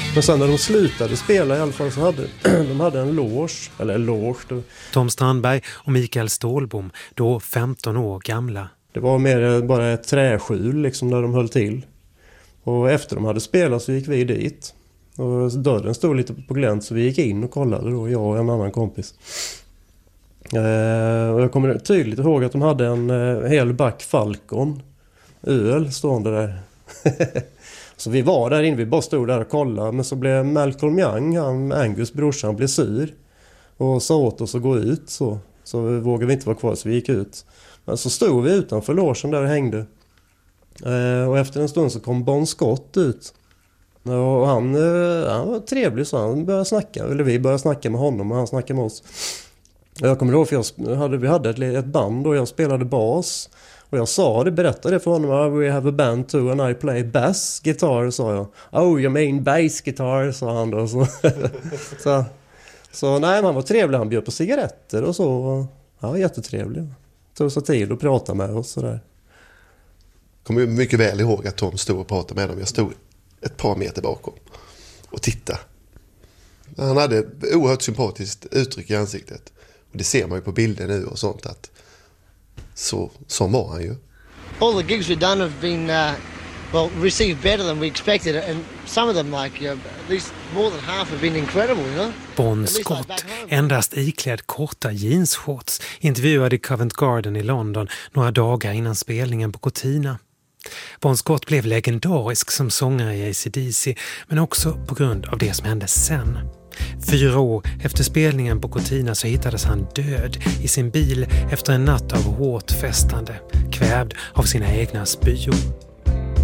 Men sen när de slutade spela i alla fall så hade de hade en loge. Tom Strandberg och Mikael Stålbom, då 15 år gamla. Det var mer bara ett träskjul liksom där de höll till. Och efter de hade spelat så gick vi dit. Och dörren stod lite på glänt så vi gick in och kollade då, jag och en annan kompis. Och jag kommer tydligt ihåg att de hade en hel back Falcon öl stående där. Så vi var där inne, vi bara stod där och kollade. Men så blev Malcolm Young, Angus brorsan, blev sur. Och sa åt oss att gå ut så vågade vi inte vara kvar så vi gick ut. Men så stod vi utanför logen där och hängde. Och efter en stund så kom Bon Scott ut. Och han var trevlig så han började snacka. Eller vi började snacka med honom och han snackade med oss. Och jag kommer ihåg för vi hade ett band och jag spelade bas. Och jag berättade det för honom. We have a band too and I play bass guitar, sa jag. Oh, you mean bass guitar, sa han då. Så nej, han var trevlig. Han bjöd på cigaretter och så. Han var jättetrevlig. Tog sig tid att prata med oss sådär. Kommer mycket väl ihåg att Tom stod och pratade med dem. Jag stod ett par meter bakom och tittade. Han hade ett oerhört sympatiskt uttryck i ansiktet. Och det ser man ju på bilder nu och sånt att så var han ju. All the gigs we've done have been received better than we expected, and some of them at least more than half have been incredible, you know. Bon Scott, endast iklädd korta jeansshorts, intervjuade i Covent Garden i London några dagar innan spelningen på Cortina. Bon Scott blev legendarisk som sångare i AC/DC, men också på grund av det som hände sen. 4 år efter spelningen på Cortina så hittades han död i sin bil efter en natt av hårt festande, kvävd av sina egna spyor.